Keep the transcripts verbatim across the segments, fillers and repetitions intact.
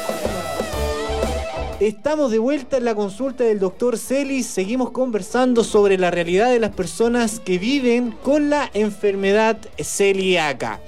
Estamos de vuelta en la consulta del doctor Celis. Seguimos conversando sobre la realidad de las personas que viven con la enfermedad celíaca,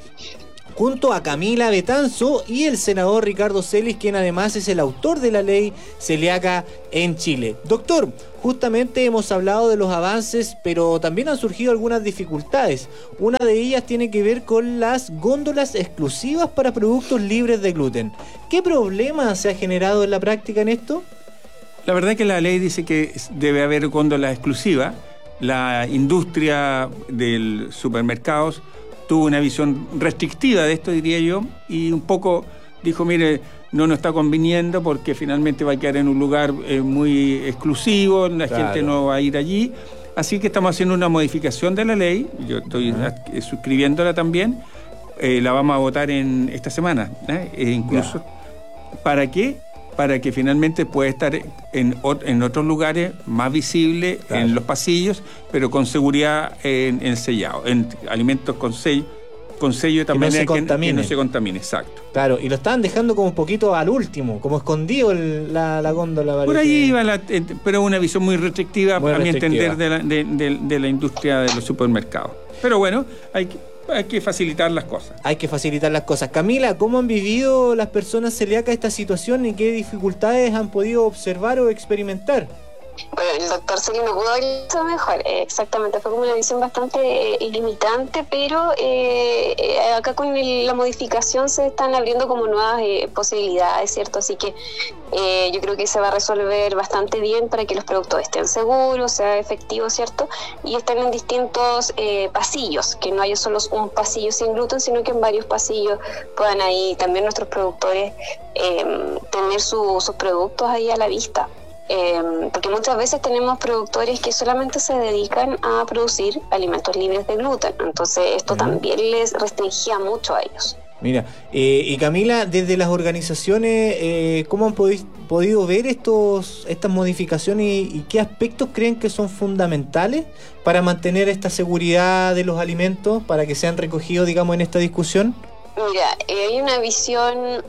junto a Camila Betanzo y el senador Ricardo Celis, quien además es el autor de la ley celíaca en Chile. Doctor, justamente hemos hablado de los avances, pero también han surgido algunas dificultades. Una de ellas tiene que ver con las góndolas exclusivas para productos libres de gluten. ¿Qué problema se ha generado en la práctica en esto? La verdad es que la ley dice que debe haber góndolas exclusivas. La industria de los supermercados tuvo una visión restrictiva de esto, diría yo, y un poco dijo, mire, no nos está conviniendo porque finalmente va a quedar en un lugar eh, muy exclusivo, la claro. gente no va a ir allí. Así que estamos haciendo una modificación de la ley, yo estoy uh-huh. suscribiéndola también, eh, la vamos a votar en esta semana, ¿eh? e incluso, yeah. ¿para qué? Para que finalmente pueda estar en, en otros lugares más visible, claro. en los pasillos, pero con seguridad en, en sellado, en alimentos con sello, con sello también. Que no se contamine. Que no se contamine, exacto. Claro, y lo estaban dejando como un poquito al último, como escondido el, la, la góndola. Parece. Por ahí iba, la, eh, pero una visión muy restrictiva, muy a restrictiva. mi entender, de la, de, de, de la industria de los supermercados. Pero bueno, hay que... Hay que facilitar las cosas. Hay que facilitar las cosas. Camila, ¿cómo han vivido las personas celíacas esta situación y qué dificultades han podido observar o experimentar? Bueno, el doctor Celis me pudo haber dicho mejor. Eh, exactamente, fue como una visión bastante eh, limitante, pero eh, eh, acá con el, la modificación se están abriendo como nuevas eh, posibilidades, ¿cierto? Así que eh, yo creo que se va a resolver bastante bien para que los productos estén seguros, sean efectivos, ¿cierto? Y estén en distintos eh, pasillos, que no haya solo un pasillo sin gluten, sino que en varios pasillos puedan ahí también nuestros productores eh, tener su, sus productos ahí a la vista. Eh, porque muchas veces tenemos productores que solamente se dedican a producir alimentos libres de gluten, entonces esto uh-huh. también les restringía mucho a ellos. Mira, eh, y Camila, desde las organizaciones, eh, ¿cómo han podi- podido ver estos estas modificaciones y, y qué aspectos creen que son fundamentales para mantener esta seguridad de los alimentos, para que sean recogidos, digamos, en esta discusión? Mira, eh, hay una visión...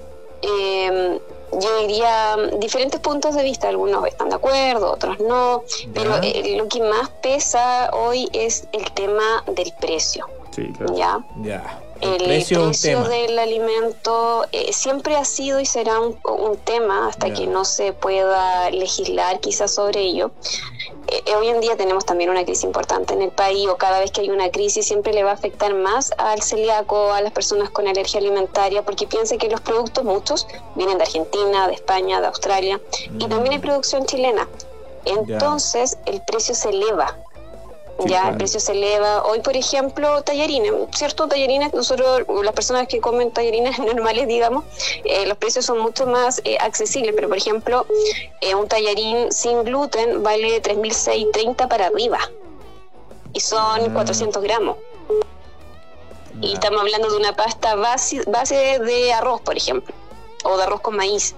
Eh, yo diría diferentes puntos de vista, algunos están de acuerdo, otros no, ya. pero eh, lo que más pesa hoy es el tema del precio. Sí, claro. ¿Ya? Ya. El, el precio, precio del alimento eh, siempre ha sido y será un, un tema hasta ya. que no se pueda legislar quizás sobre ello. Eh, hoy en día tenemos también una crisis importante en el país, o cada vez que hay una crisis siempre le va a afectar más al celíaco, a las personas con alergia alimentaria, porque piensen que los productos muchos vienen de Argentina, de España, de Australia, mm. y también hay producción chilena. Entonces ya. el precio se eleva. Sí, ya claro. el precio se eleva. Hoy, por ejemplo, tallarines, ¿cierto? Tallarines, nosotros, las personas que comen tallarines normales, digamos, eh, los precios son mucho más eh, accesibles, pero por ejemplo, eh, un tallarín sin gluten vale tres mil seiscientos treinta para arriba y son ah. cuatrocientos gramos. Ah. Y estamos hablando de una pasta base, base de arroz, por ejemplo, o de arroz con maíz.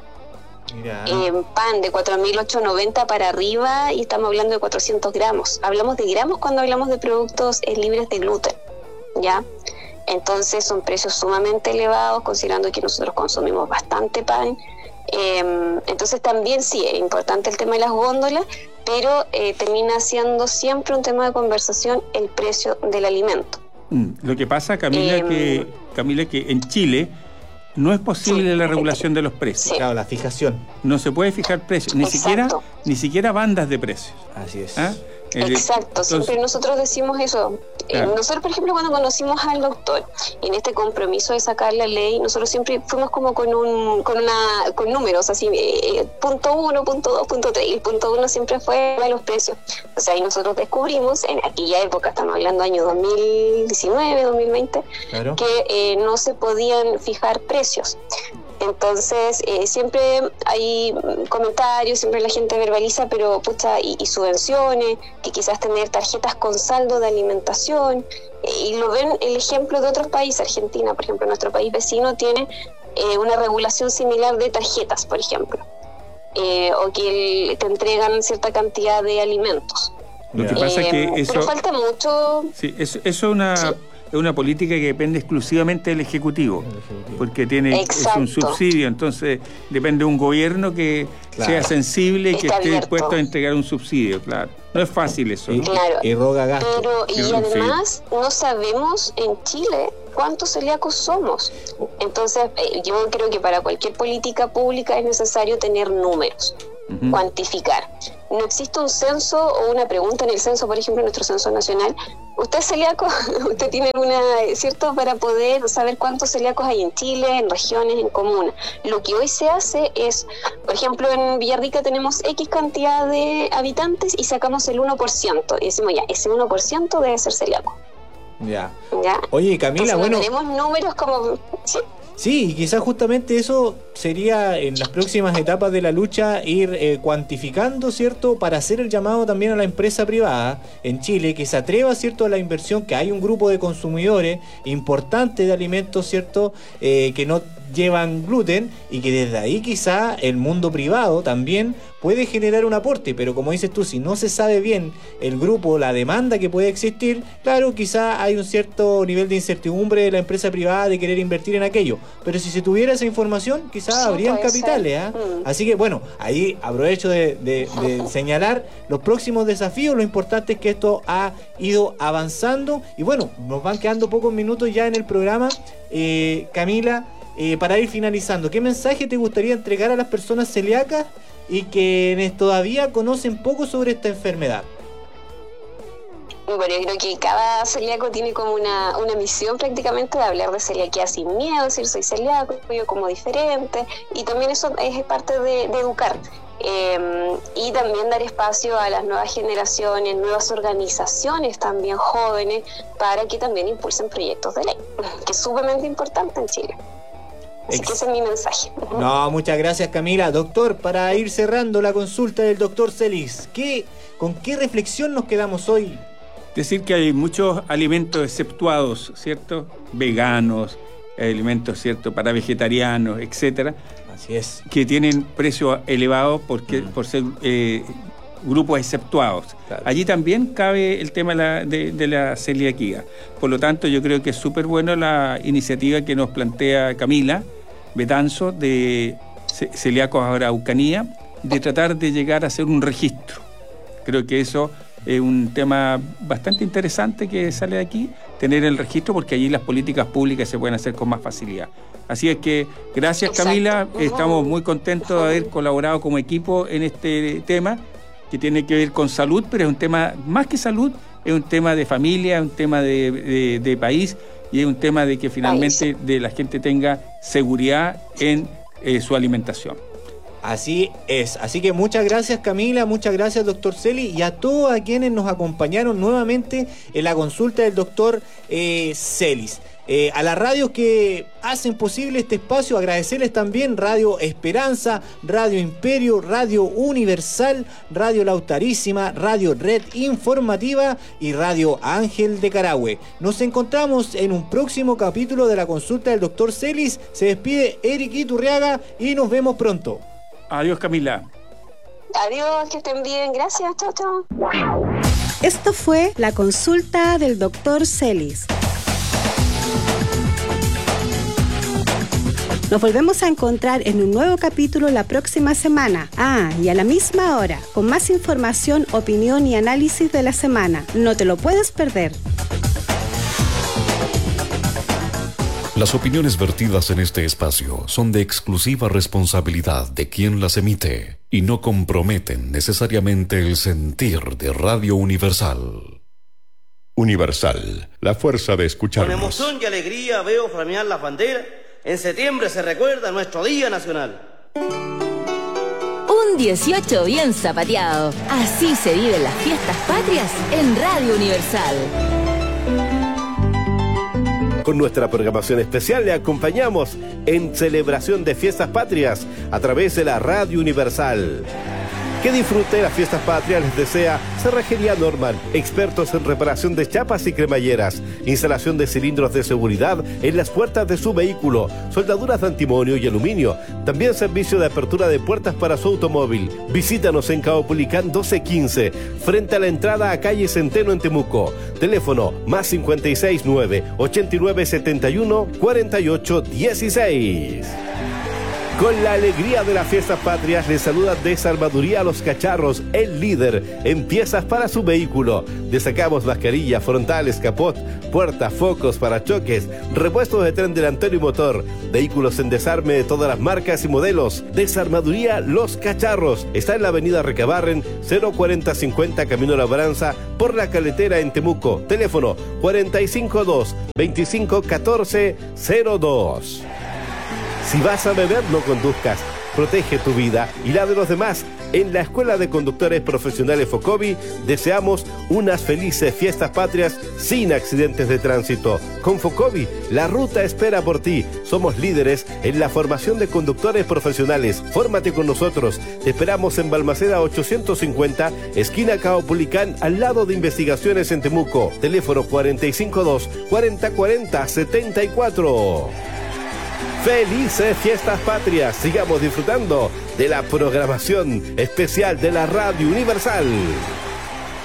Eh, pan de cuatro mil ochocientos noventa para arriba y estamos hablando de cuatrocientos gramos. Hablamos de gramos cuando hablamos de productos eh, libres de gluten, ¿ya? Entonces son precios sumamente elevados, considerando que nosotros consumimos bastante pan. Eh, entonces también sí, es importante el tema de las góndolas, pero eh, termina siendo siempre un tema de conversación el precio del alimento. Mm, lo que pasa, Camila, eh, que, Camila, que en Chile no es posible sí, la regulación de los precios. Sí. Claro, la fijación. No se puede fijar precios, ni siquiera, ni siquiera bandas de precios. Así es. ¿Ah? Exacto, Entonces, siempre nosotros decimos eso. Claro. Eh, nosotros, por ejemplo, cuando conocimos al doctor, en este compromiso de sacar la ley, nosotros siempre fuimos como con un con una con números, así, eh, punto uno, punto dos, punto tres, y el punto uno siempre fue los precios. O sea, ahí nosotros descubrimos, en aquella época, estamos hablando año dos mil diecinueve, dos mil veinte, claro. que eh, no se podían fijar precios. Entonces, eh, siempre hay comentarios, siempre la gente verbaliza, pero pucha, y, y subvenciones, que quizás tener tarjetas con saldo de alimentación, eh, y lo ven el ejemplo de otros países. Argentina, por ejemplo, nuestro país vecino tiene eh, una regulación similar de tarjetas, por ejemplo, eh, o que el, te entregan cierta cantidad de alimentos. Lo que pasa eh, es que eso... Pero falta mucho... Sí, eso es una... Sí. es una política que depende exclusivamente del Ejecutivo, Ejecutivo. porque tiene es un subsidio, entonces depende de un gobierno que claro. sea sensible y que Está esté abierto. dispuesto a entregar un subsidio, claro. No es fácil eso, ¿no? Claro. Y roga gasto. Pero, y además no sabemos en Chile cuántos celíacos somos. Entonces, eh, yo creo que para cualquier política pública es necesario tener números, uh-huh. cuantificar. No existe un censo o una pregunta en el censo, por ejemplo, en nuestro censo nacional. ¿Usted es celíaco? ¿Usted tiene alguna, cierto, para poder saber cuántos celíacos hay en Chile, en regiones, en comunas? Lo que hoy se hace es, por ejemplo, en Villarrica tenemos X cantidad de habitantes y sacamos el uno por ciento. Y decimos, ya, ese uno por ciento debe ser celíaco. Ya. ¿Ya? Oye, Camila, Entonces, bueno... no tenemos números como... ¿sí? Sí, y quizás justamente eso sería en las próximas etapas de la lucha ir eh, cuantificando, ¿cierto? Para hacer el llamado también a la empresa privada en Chile que se atreva, ¿cierto?, a la inversión, que hay un grupo de consumidores importante de alimentos, ¿cierto?, eh, que no llevan gluten y que desde ahí quizá el mundo privado también puede generar un aporte, pero como dices tú, si no se sabe bien el grupo, la demanda que puede existir, claro, quizá hay un cierto nivel de incertidumbre de la empresa privada de querer invertir en aquello, pero si se tuviera esa información, quizá sí, habrían capitales, ¿eh? Mm. Así que bueno, ahí aprovecho de, de, de señalar los próximos desafíos. Lo importante es que esto ha ido avanzando y bueno, nos van quedando pocos minutos ya en el programa. eh, Camila, Eh, para ir finalizando, ¿qué mensaje te gustaría entregar a las personas celíacas y que todavía conocen poco sobre esta enfermedad? Bueno, yo creo que cada celíaco tiene como una, una misión prácticamente de hablar de celiaquía sin miedo, decir soy celíaco, yo como diferente, y también eso es parte de, de educar. Eh, y también dar espacio a las nuevas generaciones, nuevas organizaciones también jóvenes, para que también impulsen proyectos de ley, que es sumamente importante en Chile. Así que ese es mi mensaje. No, muchas gracias, Camila. Doctor, para ir cerrando la consulta del doctor Celis, ¿qué, ¿con qué reflexión nos quedamos hoy? Decir que hay muchos alimentos exceptuados, ¿cierto? Veganos, alimentos, ¿cierto?, para vegetarianos, etcétera. Así es. Que tienen precios elevados porque, mm. por ser eh, grupos exceptuados. Claro. Allí también cabe el tema de la, de, de la celiaquía. Por lo tanto, yo creo que es súper buena la iniciativa que nos plantea Camila Betanzo de Celíacos Araucanía, de tratar de llegar a hacer un registro. Creo que eso es un tema bastante interesante que sale de aquí, tener el registro, porque allí las políticas públicas se pueden hacer con más facilidad. Así es que gracias, Camila. Exacto. Estamos muy contentos de haber colaborado como equipo en este tema que tiene que ver con salud, pero es un tema más que salud, es un tema de familia, es un tema de, de, de país, y es un tema de que finalmente de la gente tenga seguridad en eh, su alimentación. Así es, así que muchas gracias, Camila, muchas gracias, doctor Celi, y a todos a quienes nos acompañaron nuevamente en la consulta del doctor eh, Celis. Eh, a las radios que hacen posible este espacio, agradecerles también Radio Esperanza, Radio Imperio, Radio Universal, Radio Lautarísima, Radio Red Informativa y Radio Ángel de Carahue. Nos encontramos en un próximo capítulo de la consulta del doctor Celis. Se despide Eric Iturriaga y nos vemos pronto. Adiós, Camila. Adiós, que estén bien. Gracias, chao, chao. Esto fue la consulta del doctor Celis. Nos volvemos a encontrar en un nuevo capítulo la próxima semana. Ah, y a la misma hora, con más información, opinión y análisis de la semana. No te lo puedes perder. Las opiniones vertidas en este espacio son de exclusiva responsabilidad de quien las emite y no comprometen necesariamente el sentir de Radio Universal. Universal, la fuerza de escucharnos. Con emoción y alegría veo flamear las banderas. En septiembre se recuerda nuestro Día Nacional. Un dieciocho bien zapateado. Así se viven las fiestas patrias en Radio Universal. Con nuestra programación especial le acompañamos en celebración de fiestas patrias a través de la Radio Universal. Que disfrute las fiestas patrias les desea Cerrajería Norman, expertos en reparación de chapas y cremalleras, instalación de cilindros de seguridad en las puertas de su vehículo, soldaduras de antimonio y aluminio, también servicio de apertura de puertas para su automóvil. Visítanos en Caupolicán doce quince, frente a la entrada a calle Centeno en Temuco. Teléfono más cincuenta y seis nueve, ochenta y nueve setenta y uno, cuarenta y ocho dieciséis. Con la alegría de las fiestas patrias, les saluda Desarmaduría Los Cacharros, el líder en piezas para su vehículo. Destacamos mascarillas, frontales, capot, puertas, focos, parachoques, repuestos de tren delantero y motor, vehículos en desarme de todas las marcas y modelos. Desarmaduría Los Cacharros está en la avenida Recabarren, cero cuarenta cincuenta Camino Labranza, por la Caletera en Temuco. Teléfono cuarenta y cinco dos, veinticinco catorce cero dos. Si vas a beber, no conduzcas. Protege tu vida y la de los demás. En la Escuela de Conductores Profesionales Focovi deseamos unas felices fiestas patrias sin accidentes de tránsito. Con Focovi, la ruta espera por ti. Somos líderes en la formación de conductores profesionales. Fórmate con nosotros. Te esperamos en Balmaceda ochocientos cincuenta, esquina Caupolicán, al lado de Investigaciones en Temuco. Teléfono cuarenta y cinco dos, cuarenta cuarenta setenta y cuatro. ¡Felices fiestas patrias! Sigamos disfrutando de la programación especial de la Radio Universal.